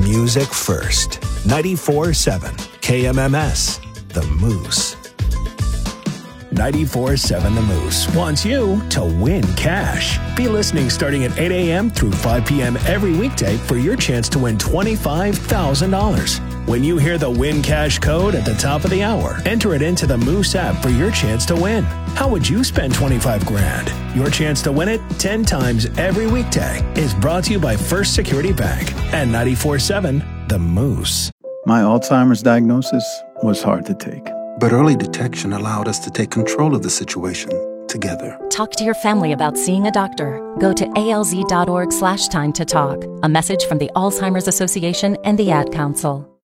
music first. 94.7 KMMS, The Moose. 94.7 The Moose wants you to win cash. Be listening starting at 8 a.m. through 5 p.m. every weekday for your chance to win $25,000. When you hear the Win Cash code at the top of the hour, enter it into the Moose app for your chance to win. How would you spend 25 grand? Your chance to win it 10 times every weekday is brought to you by First Security Bank and 94.7 The Moose. My Alzheimer's diagnosis was hard to take. But early detection allowed us to take control of the situation together. Talk to your family about seeing a doctor. Go to alz.org/time to talk. A message from the Alzheimer's Association and the Ad Council.